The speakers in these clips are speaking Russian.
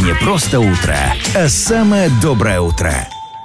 Не просто утро, а самое доброе утро.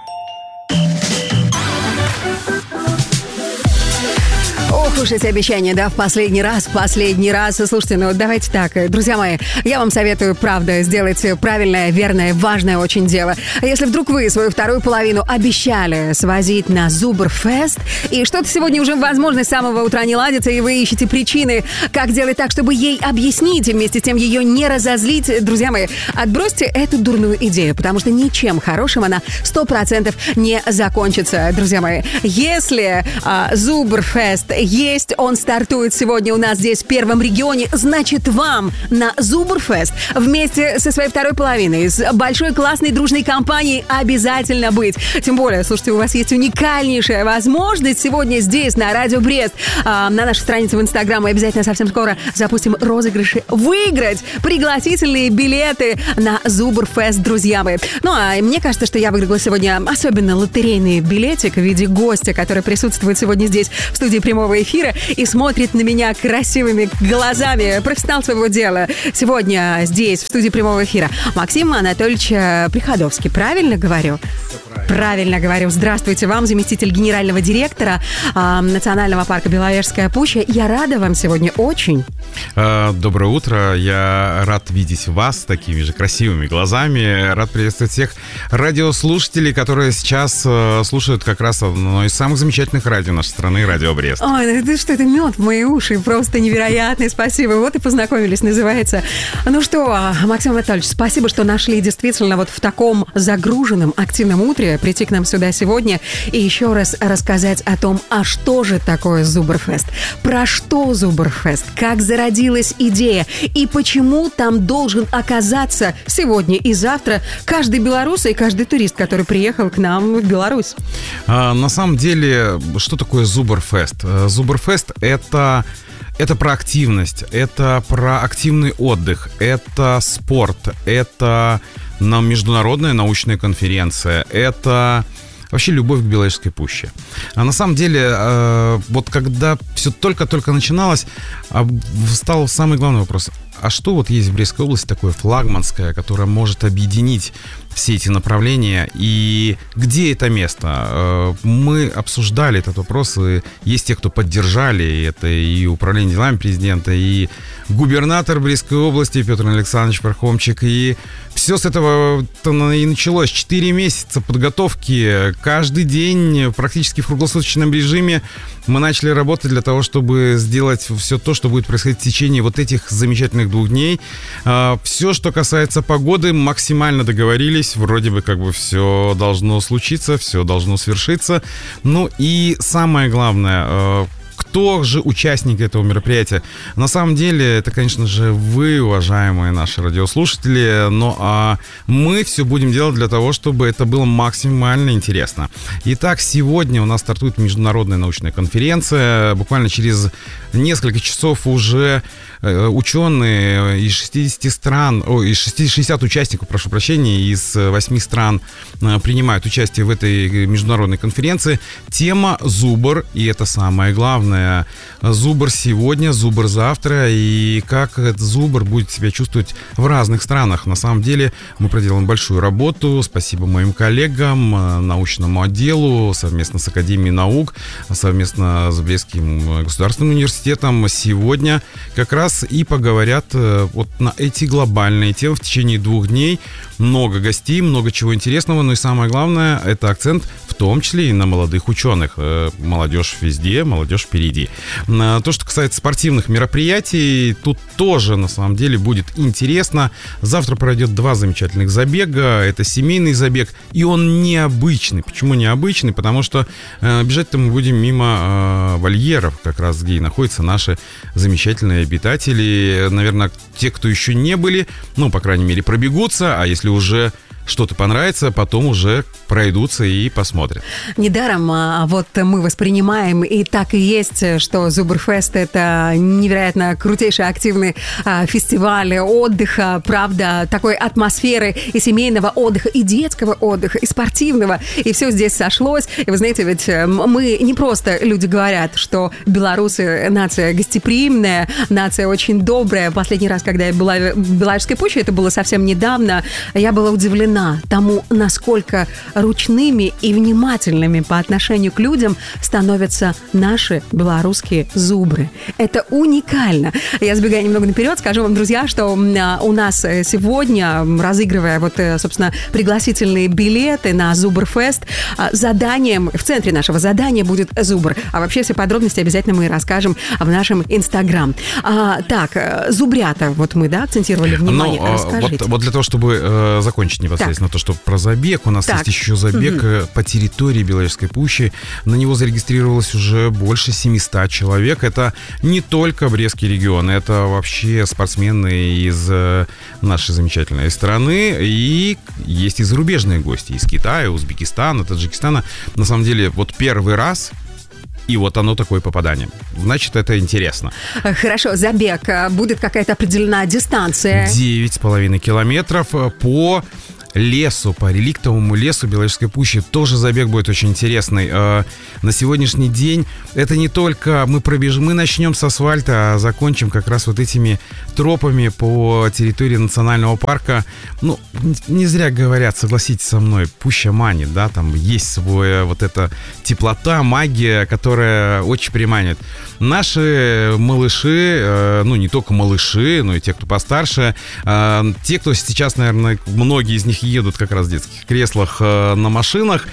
Ох уж эти обещания, да, в последний раз. Слушайте, ну давайте так, друзья мои, я вам советую, правда, сделать правильное, верное, важное очень дело. Если вдруг вы свою вторую половину обещали свозить на Зубрфест, и что-то сегодня уже, возможно, с самого утра не ладится, и вы ищете причины, как делать так, чтобы ей объяснить, и вместе с тем ее не разозлить, друзья мои, отбросьте эту дурную идею, потому что ничем хорошим она 100% не закончится, друзья мои. Если Зубрфест есть, он стартует сегодня у нас здесь в Первом регионе, значит, вам на Зубрфест вместе со своей второй половиной, с большой классной дружной компанией обязательно быть. Тем более, слушайте, у вас есть уникальнейшая возможность сегодня здесь, на Радио Брест, на нашей странице в Инстаграм, мы обязательно совсем скоро запустим розыгрыши, выиграть пригласительные билеты на Зубрфест, друзья мои. Ну, а мне кажется, что я выиграла сегодня особенно лотерейный билетик в виде гостя, который присутствует сегодня здесь в студии прямого эфира и смотрит на меня красивыми глазами. Профессионал своего дела. Сегодня здесь, в студии прямого эфира, Максим Анатольевич Приходовский. Правильно говорю? Правильно говорю. Здравствуйте вам, заместитель генерального директора Национального парка Беловежская пуща. Я рада вам сегодня очень. Доброе утро. Я рад видеть вас с такими же красивыми глазами. Рад приветствовать всех радиослушателей, которые сейчас слушают как раз одно из самых замечательных радио нашей страны, Радио Брест. Ой, это что, это мед в мои уши. Просто невероятный. Спасибо. Вот и познакомились, называется. Ну что, Максим Анатольевич, спасибо, что нашли действительно вот в таком загруженном, активном утре прийти к нам сюда сегодня и еще раз рассказать о том, а что же такое Зубрфест, про что Зубрфест, как зародилась идея и почему там должен оказаться сегодня и завтра каждый белорус и каждый турист, который приехал к нам в Беларусь. На самом деле, что такое Зубрфест? Зубрфест — это про активность, это про активный отдых, это спорт, это международная научная конференция, это вообще любовь к Беловежской пуще. А на самом деле, вот когда все только-только начиналось, встал самый главный вопрос. А что вот есть в Брестской области такое флагманское, которое может объединить все эти направления, и где это место? Мы обсуждали этот вопрос, и есть те, кто поддержали, это и управление делами президента, и губернатор Брестской области Петр Александрович Пархомчик, и все с этого и началось. 4 месяца подготовки, каждый день практически в круглосуточном режиме мы начали работать для того, чтобы сделать все то, что будет происходить в течение вот этих замечательных 2 дней. Все, что касается погоды, максимально договорились. Вроде бы как бы все должно случиться, все должно свершиться. Ну и самое главное, кто же участник этого мероприятия? На самом деле, это, конечно же, вы, уважаемые наши радиослушатели, но мы все будем делать для того, чтобы это было максимально интересно. Итак, сегодня у нас стартует международная научная конференция. Буквально через несколько часов уже ученые из 60 участников, прошу прощения, из 8 стран принимают участие в этой международной конференции. Тема Зубр, и это самое главное. Зубр сегодня, Зубр завтра, и как этот Зубр будет себя чувствовать в разных странах. На самом деле мы проделаем большую работу. Спасибо моим коллегам, научному отделу, совместно с Академией наук, совместно с Брестским государственным университетом. Сегодня как раз и поговорят вот на эти глобальные темы в течение 2 дней. Много гостей, много чего интересного, но и самое главное, это акцент в том числе и на молодых ученых. Молодежь везде, молодежь впереди. То, что касается спортивных мероприятий, тут тоже на самом деле будет интересно. Завтра пройдет 2 замечательных забега. Это семейный забег, и он необычный. Почему необычный? Потому что бежать-то мы будем мимо вольеров, как раз где и находятся наши замечательные обитатели. Наверное, те, кто еще не были, ну, по крайней мере, пробегутся, а если уже что-то понравится, потом уже пройдутся и посмотрят. Недаром вот мы воспринимаем, и так и есть, что Зубрфест — это невероятно крутейший активный фестиваль отдыха, правда, такой атмосферы и семейного отдыха, и детского отдыха, и спортивного, и все здесь сошлось. И вы знаете, ведь мы не просто, люди говорят, что белорусы нация гостеприимная, нация очень добрая. Последний раз, когда я была в Белорусской Пуще, это было совсем недавно, я была удивлена тому, насколько ручными и внимательными по отношению к людям становятся наши белорусские зубры. Это уникально. Я сбегаю немного наперед, скажу вам, друзья, что у нас сегодня, разыгрывая вот, собственно, пригласительные билеты на Зубрфест, заданием, в центре нашего задания будет зубр. А вообще все подробности обязательно мы расскажем в нашем Инстаграм. Так, зубрята, вот мы, да, акцентировали внимание. Расскажите. Вот для того, чтобы закончить непосредственно то, что про забег, у нас есть еще забег по территории Белорусской Пущи. На него зарегистрировалось уже больше 700 человек. Это не только Брестский регион, это вообще спортсмены из нашей замечательной страны. И есть и зарубежные гости из Китая, Узбекистана, Таджикистана. На самом деле, вот первый раз, и вот оно такое попадание. Значит, это интересно. Хорошо, забег. Будет какая-то определенная дистанция? 9,5 километров по лесу, по реликтовому лесу Белорусской Пущи. Тоже забег будет очень интересный. На сегодняшний день это не только мы начнем с асфальта, а закончим как раз вот этими тропами по территории национального парка. Ну, не зря говорят, согласитесь со мной, Пуща манит, да, там есть своя вот эта теплота, магия, которая очень приманит. Наши малыши, ну, не только малыши, но и те, кто постарше, те, кто сейчас, наверное, многие из них едут как раз в детских креслах на машинах,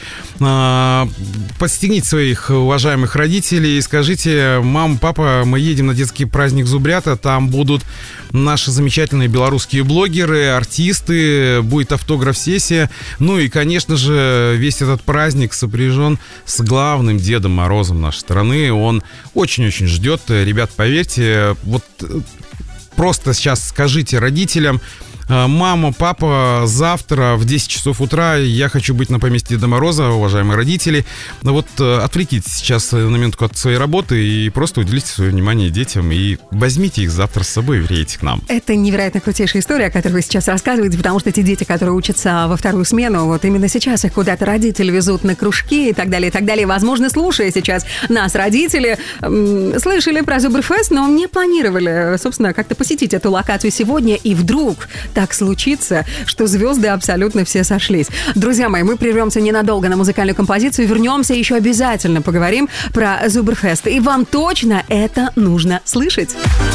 подстегните своих уважаемых родителей и скажите: мам, папа, мы едем на детский праздник Зубрята, там будут наши замечательные белорусские блогеры, артисты, будет автограф-сессия, ну и, конечно же, весь этот праздник сопряжен с главным Дедом Морозом нашей страны, он очень-очень ждет, ребят, поверьте, вот просто сейчас скажите родителям: мама, папа, завтра в 10 часов утра я хочу быть на поместье Деда Мороза, уважаемые родители. Вот отвлекитесь сейчас на минутку от своей работы и просто уделите свое внимание детям и возьмите их завтра с собой и приедете к нам. Это невероятно крутейшая история, о которой вы сейчас рассказываете, потому что эти дети, которые учатся во вторую смену, вот именно сейчас их куда-то родители везут на кружки и так далее, и так далее. Возможно, слушая сейчас нас, родители, слышали про Зубрфест, но не планировали, собственно, как-то посетить эту локацию сегодня, и вдруг так случится, что звезды абсолютно все сошлись. Друзья мои, мы прервемся ненадолго на музыкальную композицию, вернемся, еще обязательно поговорим про Зубрфест. И вам точно это нужно слышать.